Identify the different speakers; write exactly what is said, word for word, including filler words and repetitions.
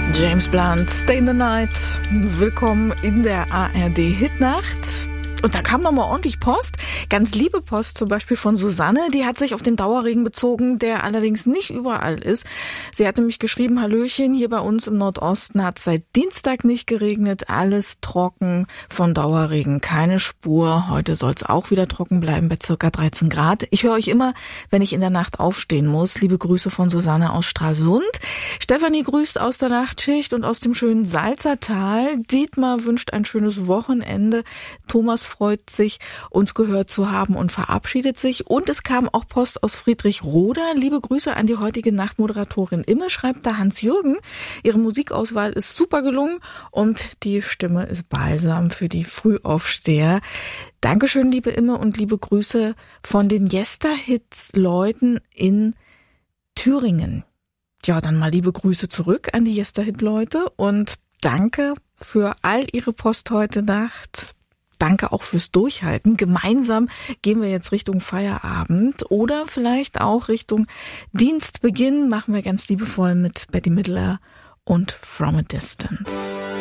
Speaker 1: James Blunt, Stay in the Night. Willkommen in der A R D-Hitnacht. Und da kam nochmal ordentlich Post. Ganz liebe Post zum Beispiel von Susanne. Die hat sich auf den Dauerregen bezogen, der allerdings nicht überall ist. Sie hat nämlich geschrieben, Hallöchen, hier bei uns im Nordosten hat seit Dienstag nicht geregnet. Alles trocken, von Dauerregen keine Spur. Heute soll es auch wieder trocken bleiben bei circa dreizehn Grad. Ich höre euch immer, wenn ich in der Nacht aufstehen muss. Liebe Grüße von Susanne aus Stralsund. Stefanie grüßt aus der Nachtschicht und aus dem schönen Salzertal. Dietmar wünscht ein schönes Wochenende. Thomas freut sich, uns gehört zu haben und verabschiedet sich. Und es kam auch Post aus Friedrichroda. Liebe Grüße an die heutige Nachtmoderatorin Imme, schreibt da Hans-Jürgen. Ihre Musikauswahl ist super gelungen und die Stimme ist balsam für die Frühaufsteher. Dankeschön, liebe Imme, und liebe Grüße von den Jester-Hits-Leuten in Thüringen. Ja, dann mal liebe Grüße zurück an die Jester-Hit-Leute und danke für all Ihre Post heute Nacht. Danke auch fürs Durchhalten. Gemeinsam gehen wir jetzt Richtung Feierabend oder vielleicht auch Richtung Dienstbeginn. Machen wir ganz liebevoll mit Bette Midler und From a Distance.